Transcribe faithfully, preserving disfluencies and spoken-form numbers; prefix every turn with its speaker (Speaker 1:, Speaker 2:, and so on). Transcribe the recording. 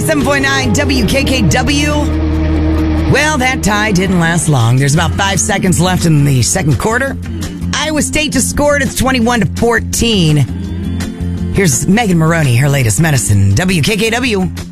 Speaker 1: ninety-seven point nine W K K W. Well, that tie didn't last long. There's about five seconds left in the second quarter. Iowa State just scored. It's twenty-one to fourteen. Here's Megan Maroney, her latest medicine. W K K W.